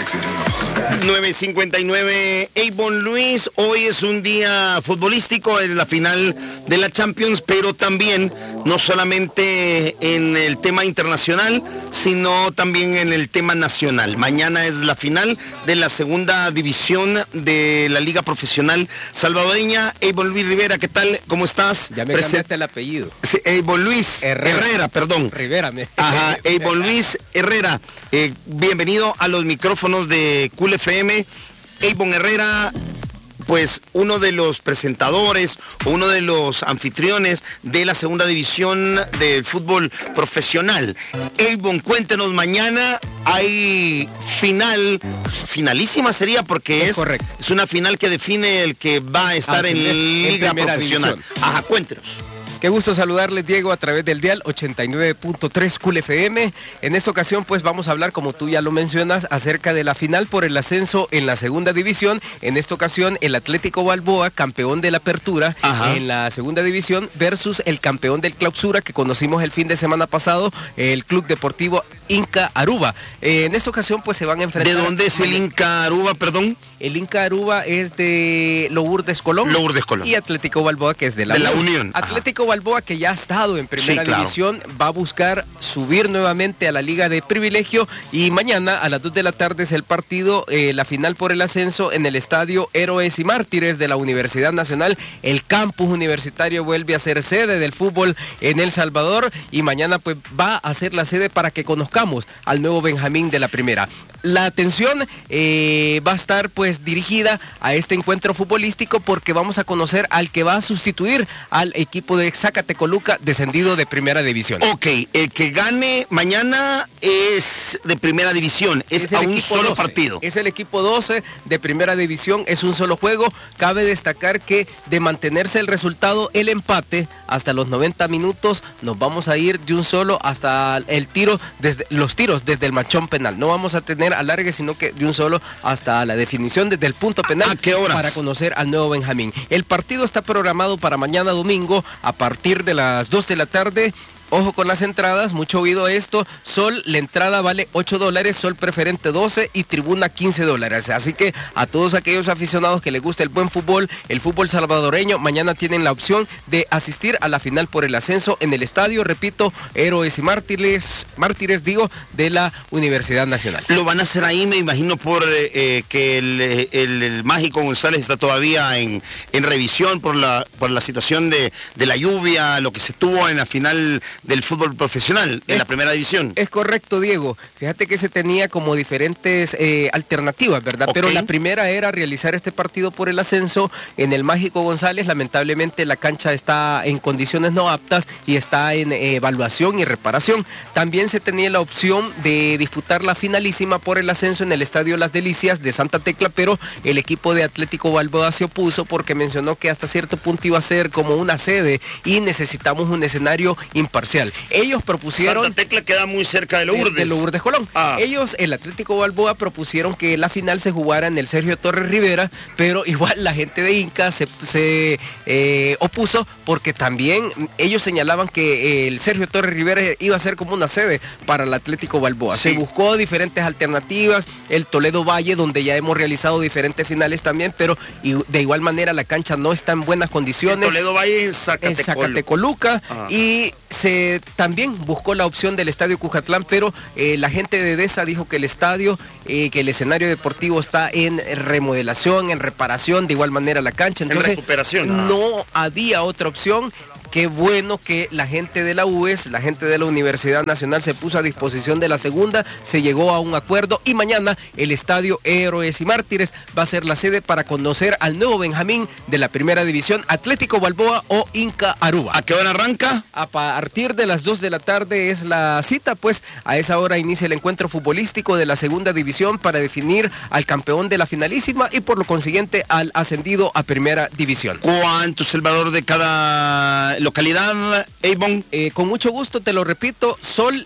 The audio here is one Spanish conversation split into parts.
9:59, Avon Luis, hoy es un día futbolístico, es la final de la Champions, pero también no solamente en el tema internacional, sino también en el tema nacional. Mañana es la final de la segunda división de la Liga Profesional Salvadoreña. Avon Luis Rivera, ¿qué tal? ¿Cómo estás? Ya me cambiaste el apellido. Sí, Avon Luis Herrera, perdón. Rivera. Ajá, Avon Luis Herrera, bienvenido a los micrófonos de Cool FM. Avon Herrera, pues uno de los presentadores, uno de los anfitriones de la segunda división del fútbol profesional. Avon, cuéntenos, mañana hay final, finalísima sería porque es una final que define el que va a estar en Liga Profesional. División. Ajá, cuéntenos. Qué gusto saludarles, Diego, a través del dial 89.3 Cool FM. En esta ocasión, pues vamos a hablar, como tú ya lo mencionas, acerca de la final por el ascenso en la segunda división. En esta ocasión, el Atlético Balboa, campeón de la Apertura, en la segunda división, versus el campeón del Clausura, que conocimos el fin de semana pasado, el Club Deportivo Inca Aruba. En esta ocasión, pues se van a enfrentar... ¿De dónde es el Inca Aruba, perdón? El Inca Aruba es de Lourdes Colón. Lourdes Colón. Y Atlético Balboa, que es de la Unión. Atlético Balboa, que ya ha estado en primera división, va a buscar subir nuevamente a la Liga de Privilegio, y mañana a las 2 de la tarde es el partido, la final por el ascenso en el estadio Héroes y Mártires de la Universidad Nacional. El campus universitario vuelve a ser sede del fútbol en El Salvador, y mañana pues va a ser la sede para que conozcamos al nuevo Benjamín de la primera. La atención va a estar pues dirigida a este encuentro futbolístico, porque vamos a conocer al que va a sustituir al equipo de Zacatecoluca, descendido de primera división. Ok, el que gane mañana es de primera división, es a un solo partido. Es el equipo 12 de primera división, es un solo juego. Cabe destacar que de mantenerse el resultado, el empate, hasta los 90 minutos, nos vamos a ir de un solo hasta el tiro, los tiros desde el machón penal. No vamos a tener alargue, sino que de un solo hasta la definición desde el punto penal. ¿A qué horas? Para conocer al nuevo Benjamín. El partido está programado para mañana domingo a partir de las 2 de la tarde. Ojo con las entradas, mucho oído esto. La entrada vale $8, Sol preferente 12 y tribuna $15. Así que a todos aquellos aficionados que les gusta el buen fútbol, el fútbol salvadoreño, mañana tienen la opción de asistir a la final por el ascenso en el estadio, repito, Héroes y Mártires de la Universidad Nacional. Lo van a hacer ahí, me imagino, por que el Mágico González está todavía en revisión por la situación de la lluvia, lo que se tuvo en la final del fútbol profesional, de la primera división. Es correcto, Diego. Fíjate que se tenía como diferentes alternativas, ¿verdad? Pero la primera era realizar este partido por el ascenso en el Mágico González. Lamentablemente la cancha está en condiciones no aptas y está en evaluación y reparación. También se tenía la opción de disputar la finalísima por el ascenso en el Estadio Las Delicias de Santa Tecla, pero el equipo de Atlético Balboa se opuso porque mencionó que hasta cierto punto iba a ser como una sede y necesitamos un escenario imparcial. Ellos propusieron... Santa Tecla queda muy cerca de Lourdes. De Lourdes Colón. Ellos, el Atlético Balboa, propusieron que la final se jugara en el Sergio Torres Rivera, pero igual la gente de Inca se opuso, porque también ellos señalaban que el Sergio Torres Rivera iba a ser como una sede para el Atlético Balboa. Sí. Se buscó diferentes alternativas, el Toledo Valle, donde ya hemos realizado diferentes finales también, pero de igual manera la cancha no está en buenas condiciones. El Toledo Valle en Zacatecoluca. Y se también buscó la opción del Estadio Cujatlán, pero la gente de DESA dijo que el estadio, que el escenario deportivo está en remodelación, en reparación, de igual manera la cancha. Entonces, en recuperación. No había otra opción. Qué bueno que la gente de la UES, la gente de la Universidad Nacional se puso a disposición de la segunda, se llegó a un acuerdo, y mañana el estadio Héroes y Mártires va a ser la sede para conocer al nuevo Benjamín de la primera división, Atlético Balboa o Inca Aruba. ¿A qué hora arranca? A partir de las 2 de la tarde es la cita, pues a esa hora inicia el encuentro futbolístico de la segunda división para definir al campeón de la finalísima y por lo consiguiente al ascendido a primera división. ¿Cuánto es el valor de cada localidad, Avon? Con mucho gusto, te lo repito, Sol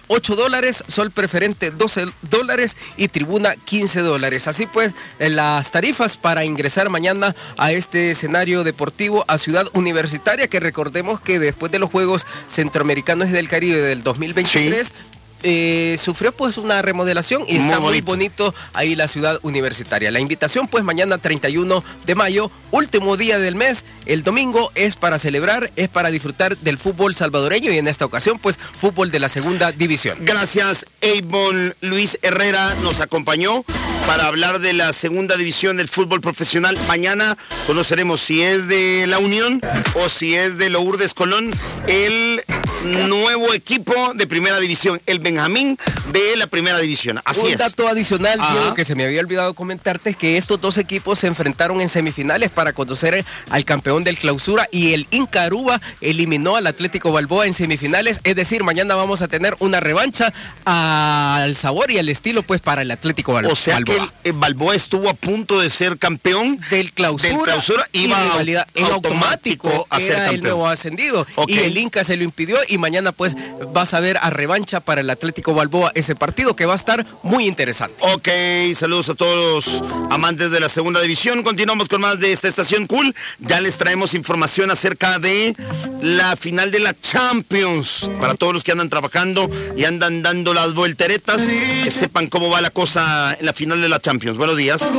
$8, Sol preferente $12 y tribuna $15. Así pues, las tarifas para ingresar mañana a este escenario deportivo a Ciudad Universitaria, que recordemos que después de los Juegos Centroamericanos y del Caribe del 2023, sufrió pues una remodelación y está muy bonito ahí la ciudad universitaria. La invitación pues mañana 31 de mayo, último día del mes, el domingo es para celebrar, es para disfrutar del fútbol salvadoreño y en esta ocasión pues fútbol de la segunda división. Gracias, Eibon Luis Herrera nos acompañó para hablar de la segunda división del fútbol profesional. Mañana conoceremos si es de La Unión o si es de Lourdes Colón, el nuevo equipo de primera división, el Benjamín de la primera división. Así es. Un dato adicional, Diego, que se me había olvidado comentarte, es que estos dos equipos se enfrentaron en semifinales para conocer al campeón del clausura y el Inca Aruba eliminó al Atlético Balboa en semifinales. Es decir, mañana vamos a tener una revancha al sabor y al estilo pues para el Atlético Balboa. O sea que el Balboa estuvo a punto de ser campeón del clausura iba en automático a ser campeón. El nuevo ascendido. Y el Inca se lo impidió y mañana pues vas a ver a revancha para el Atlético Balboa ese partido que va a estar muy interesante. Ok, saludos a todos los amantes de la segunda división. Continuamos con más de esta estación cool. Ya les traemos información acerca de la final de la Champions. Para todos los que andan trabajando y andan dando las volteretas, que sepan cómo va la cosa en la final de la Champions. Buenos días.